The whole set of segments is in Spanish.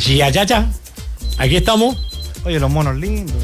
Ya. Aquí estamos. Oye, los monos lindos.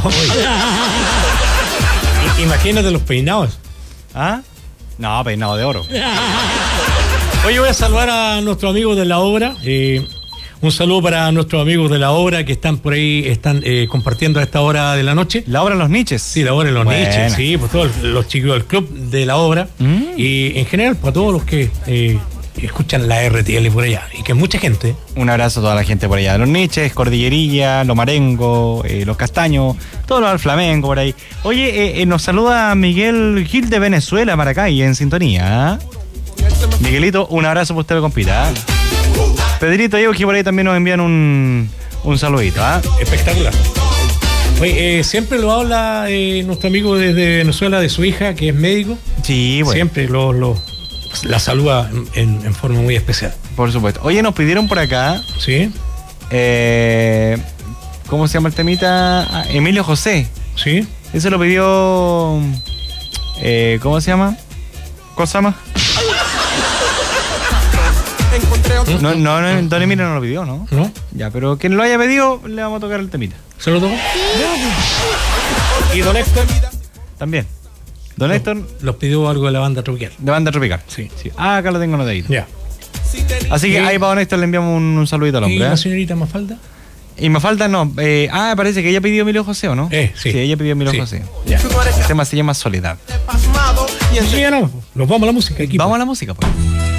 Imagínate los peinados. ¿Ah? No, peinado de oro. Oye, voy a saludar a nuestros amigos de la obra. Un saludo para nuestros amigos de la obra que están por ahí, están compartiendo a esta hora de la noche. ¿La obra en los niches? Sí, la obra en los Buena. niches, sí, pues todos los chicos del club de la obra. Y en general, para todos los que escuchan la RTL por allá. Y que es mucha gente. Un abrazo a toda la gente por allá. Los niches, Cordillerilla, Los Marengos, Los Castaños, todos los del flamenco por ahí. Oye, nos saluda Miguel Gil de Venezuela, Maracay, en sintonía. Miguelito, un abrazo para usted, compita. Pedrito y Eugi por ahí también nos envían un saludito. Espectacular. Oye, siempre lo habla nuestro amigo desde Venezuela de su hija, que es médico. Sí, bueno. Siempre la saluda en forma muy especial. Por supuesto. Oye, nos pidieron por acá. Sí. ¿Cómo se llama el temita? Emilio José. Sí. Eso lo pidió. ¿Cómo se llama? ¿Cosama? No, Don Emilio no lo pidió, ¿no? ¿No? Ya, pero quien lo haya pedido, le vamos a tocar el temita. ¿Se lo tocó? ¿Y Don Héctor? También. Don Héctor. Los pidió algo de la banda tropical. De banda tropical. Sí. Acá lo tengo anotadito. Ya. Así que ahí para Don Héctor le enviamos un saludito al hombre. ¿Y la señorita Mafalda? Y me falta, no. Parece que ella pidió Emilio José, ¿o no? Sí. Sí, ella pidió Emilio José. Ya. El tema se llama Soledad. Sí, ya no. Nos vamos a la música. Equipo. Vamos a la música, pues.